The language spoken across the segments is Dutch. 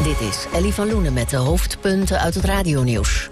Dit is Ellie van Loenen met de hoofdpunten uit het radionieuws.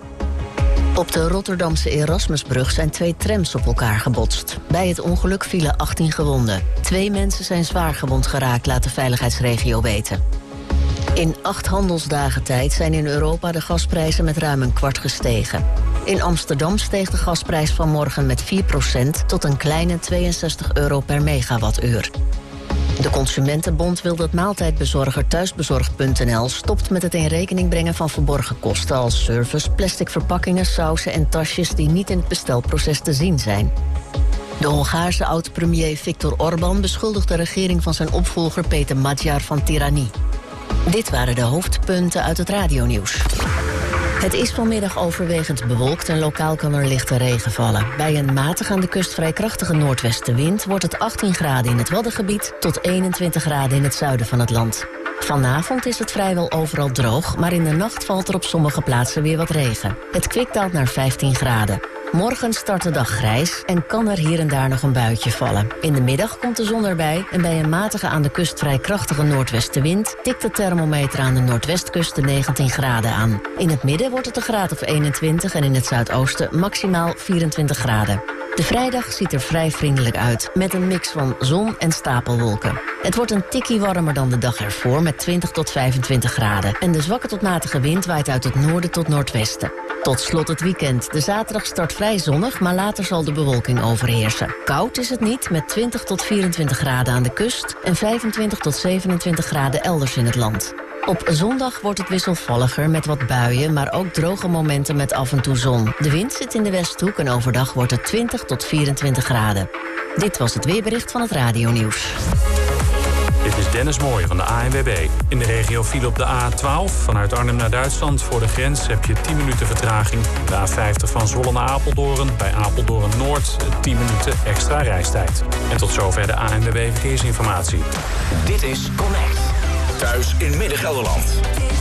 Op de Rotterdamse Erasmusbrug zijn 2 trams op elkaar gebotst. Bij het ongeluk vielen 18 gewonden. 2 mensen zijn zwaar gewond geraakt, laat de veiligheidsregio weten. In 8 handelsdagen tijd zijn in Europa de gasprijzen met ruim een kwart gestegen. In Amsterdam steeg de gasprijs vanmorgen met 4% tot een kleine €62 per megawattuur. De Consumentenbond wil dat maaltijdbezorger Thuisbezorgd.nl stopt met het in rekening brengen van verborgen kosten als service, plastic verpakkingen, sauzen en tasjes die niet in het bestelproces te zien zijn. De Hongaarse oud-premier Viktor Orbán beschuldigt de regering van zijn opvolger Peter Magyar van tirannie. Dit waren de hoofdpunten uit het radionieuws. Het is vanmiddag overwegend bewolkt en lokaal kan er lichte regen vallen. Bij een matig aan de kust vrij krachtige noordwestenwind wordt het 18 graden in het Waddengebied tot 21 graden in het zuiden van het land. Vanavond is het vrijwel overal droog, maar in de nacht valt er op sommige plaatsen weer wat regen. Het kwik daalt naar 15 graden. Morgen start de dag grijs en kan er hier en daar nog een buitje vallen. In de middag komt de zon erbij en bij een matige aan de kust vrij krachtige noordwestenwind tikt de thermometer aan de noordwestkust de 19 graden aan. In het midden wordt het een graad of 21 en in het zuidoosten maximaal 24 graden. De vrijdag ziet er vrij vriendelijk uit, met een mix van zon en stapelwolken. Het wordt een tikkie warmer dan de dag ervoor met 20 tot 25 graden. En de zwakke tot matige wind waait uit het noorden tot noordwesten. Tot slot het weekend. De zaterdag start vrij zonnig, maar later zal de bewolking overheersen. Koud is het niet, met 20 tot 24 graden aan de kust en 25 tot 27 graden elders in het land. Op zondag wordt het wisselvalliger met wat buien, maar ook droge momenten met af en toe zon. De wind zit in de westhoek en overdag wordt het 20 tot 24 graden. Dit was het weerbericht van het radionieuws. Dit is Dennis Mooij van de ANWB. In de regio file op de A12 vanuit Arnhem naar Duitsland. Voor de grens heb je 10 minuten vertraging. De A50 van Zwolle naar Apeldoorn. Bij Apeldoorn Noord 10 minuten extra reistijd. En tot zover de ANWB Verkeersinformatie. Dit is Connect. Thuis in Midden-Gelderland.